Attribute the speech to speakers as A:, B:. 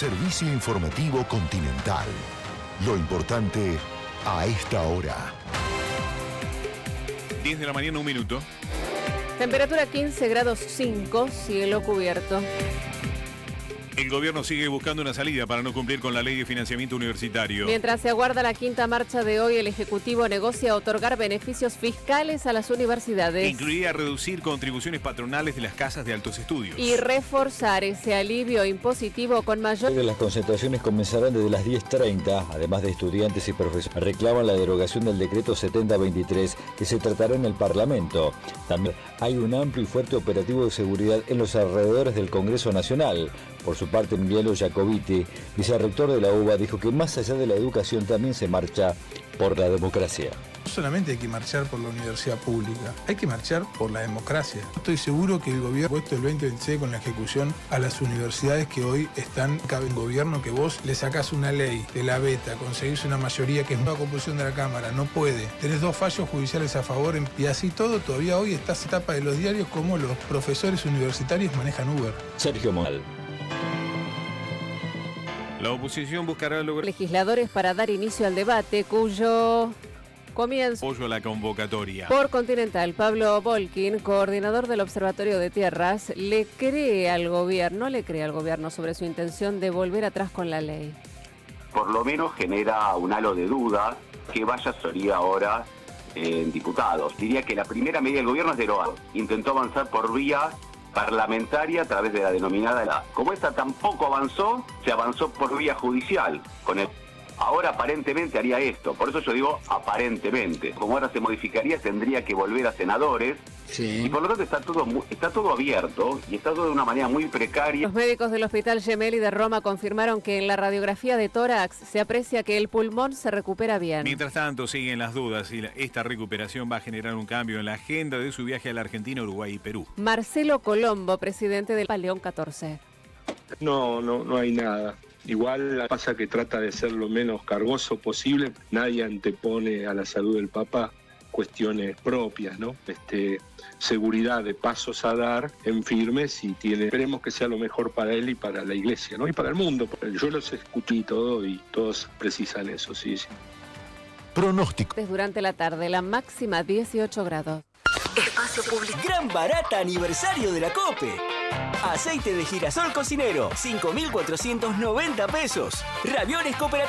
A: Servicio informativo Continental. Lo importante a esta hora.
B: 10 de la mañana, 1 minuto.
C: Temperatura 15 grados 5, cielo cubierto.
B: El gobierno sigue buscando una salida para no cumplir con la ley de financiamiento universitario.
C: Mientras se aguarda la quinta marcha de hoy, el Ejecutivo negocia otorgar beneficios fiscales a las universidades.
B: Incluiría reducir contribuciones patronales de las casas de altos estudios.
C: Y reforzar ese alivio impositivo con mayor...
D: Las concentraciones comenzarán desde las 10:30. Además de estudiantes y profesores, reclaman la derogación del decreto 7023 que se tratará en el Parlamento. También hay un amplio y fuerte operativo de seguridad en los alrededores del Congreso Nacional. Por su parte, Emiliano Jacobiti, vicerrector de la UBA, dijo que más allá de la educación también se marcha por la democracia.
E: No solamente hay que marchar por la universidad pública, hay que marchar por la democracia. Estoy seguro que el gobierno ha puesto el 2026 con la ejecución a las universidades que hoy están en gobierno, que vos le sacás una ley de la beta, conseguís una mayoría que es nueva composición de la Cámara, no puede. Tenés 2 fallos judiciales a favor y así todo, todavía hoy estás en etapa de los diarios como los profesores universitarios manejan Uber.
D: Sergio Monal.
B: La oposición buscará lograr
C: legisladores para dar inicio al debate, cuyo comienzo
B: apoyo a la convocatoria.
C: por Continental. Pablo Volkin, coordinador del Observatorio de Tierras, le cree al gobierno sobre su intención de volver atrás con la ley.
F: Por lo menos genera un halo de duda que vaya a salir ahora en diputados. Diría que la primera medida del gobierno es derogar. Intentó avanzar por vía parlamentaria a través de la denominada LA. Como esta tampoco avanzó, se avanzó por vía judicial. Ahora aparentemente haría esto, por eso yo digo aparentemente. Como ahora se modificaría, tendría que volver a senadores. Sí. Y por lo tanto está todo abierto y está todo de una manera muy precaria.
C: Los médicos del Hospital Gemelli de Roma confirmaron que en la radiografía de tórax se aprecia que el pulmón se recupera bien.
B: Mientras tanto, siguen las dudas si esta recuperación va a generar un cambio en la agenda de su viaje a la Argentina, Uruguay y Perú.
C: Marcelo Colombo, presidente del León 14.
G: No hay nada. Igual pasa que trata de ser lo menos cargoso posible. Nadie antepone a la salud del Papa cuestiones propias, ¿no? Seguridad de pasos a dar en firmes y esperemos que sea lo mejor para él y para la iglesia, ¿no? Y para el mundo. Yo los escuché todo y todos precisan eso, sí.
A: Pronóstico.
C: Durante la tarde, la máxima 18 grados.
H: Espacio Público. Gran barata aniversario de la COPE. Aceite de girasol cocinero, 5.490 pesos. Ravioles cooperativos.